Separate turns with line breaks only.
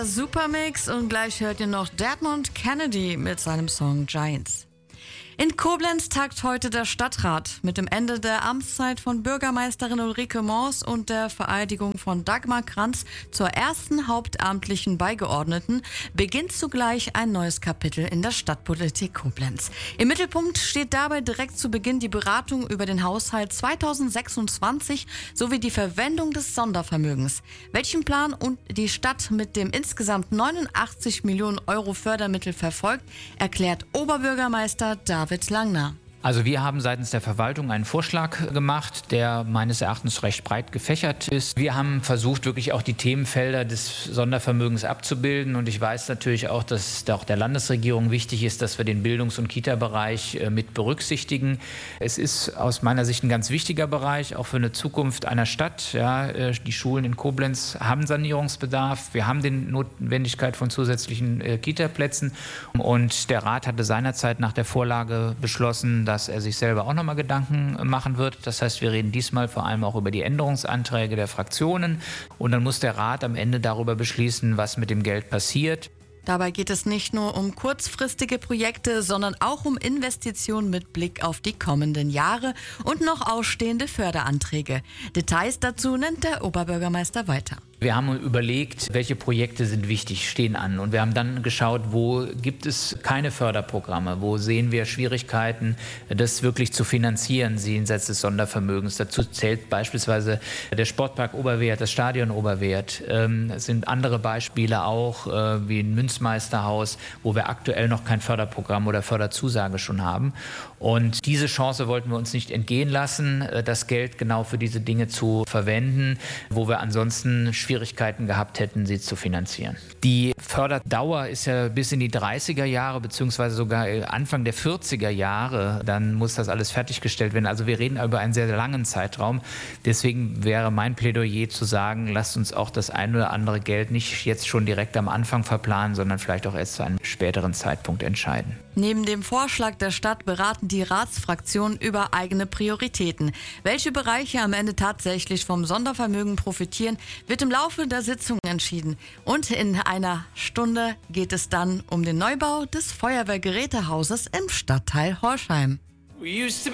Supermix und gleich hört ihr noch Deadmond Kennedy mit seinem Song Giants. In Koblenz tagt heute der Stadtrat. Mit dem Ende der Amtszeit von Bürgermeisterin Ulrike Mors und der Vereidigung von Dagmar Kranz zur ersten hauptamtlichen Beigeordneten beginnt zugleich ein neues Kapitel in der Stadtpolitik Koblenz. Im Mittelpunkt steht dabei direkt zu Beginn die Beratung über den Haushalt 2026 sowie die Verwendung des Sondervermögens. Welchen Plan und die Stadt mit dem insgesamt 89 Millionen Euro Fördermittel verfolgt, erklärt Oberbürgermeister David Langner.
Also wir haben seitens der Verwaltung einen Vorschlag gemacht, der meines Erachtens recht breit gefächert ist. Wir haben versucht, wirklich auch die Themenfelder des Sondervermögens abzubilden. Und ich weiß natürlich auch, dass es auch der Landesregierung wichtig ist, dass wir den Bildungs- und Kita-Bereich mit berücksichtigen. Es ist aus meiner Sicht ein ganz wichtiger Bereich, auch für eine Zukunft einer Stadt. Ja, die Schulen in Koblenz haben Sanierungsbedarf. Wir haben die Notwendigkeit von zusätzlichen Kita-Plätzen. Und der Rat hatte seinerzeit nach der Vorlage beschlossen, dass er sich selber auch nochmal Gedanken machen wird. Das heißt, wir reden diesmal vor allem auch über die Änderungsanträge der Fraktionen. Und dann muss der Rat am Ende darüber beschließen, was mit dem Geld passiert.
Dabei geht es nicht nur um kurzfristige Projekte, sondern auch um Investitionen mit Blick auf die kommenden Jahre und noch ausstehende Förderanträge. Details dazu nennt der Oberbürgermeister weiter.
Wir haben überlegt, welche Projekte sind wichtig, stehen an. Und wir haben dann geschaut, wo gibt es keine Förderprogramme, wo sehen wir Schwierigkeiten, das wirklich zu finanzieren, jenseits des Sondervermögens. Dazu zählt beispielsweise der Sportpark Oberwert, das Stadion Oberwert. Es sind andere Beispiele auch, wie ein Münzmeisterhaus, wo wir aktuell noch kein Förderprogramm oder Förderzusage schon haben. Und diese Chance wollten wir uns nicht entgehen lassen, das Geld genau für diese Dinge zu verwenden, wo wir ansonsten Schwierigkeiten gehabt hätten, sie zu finanzieren. Die Förderdauer ist ja bis in die 30er Jahre beziehungsweise sogar Anfang der 40er Jahre. Dann muss das alles fertiggestellt werden. Also wir reden über einen sehr, sehr langen Zeitraum. Deswegen wäre mein Plädoyer zu sagen, lasst uns auch das ein oder andere Geld nicht jetzt schon direkt am Anfang verplanen, sondern vielleicht auch erst zu einem späteren Zeitpunkt entscheiden.
Neben dem Vorschlag der Stadt beraten die Ratsfraktionen über eigene Prioritäten. Welche Bereiche am Ende tatsächlich vom Sondervermögen profitieren, wird im Laufe der Sitzung entschieden. Und in einer Stunde geht es dann um den Neubau des Feuerwehrgerätehauses im Stadtteil Horschheim.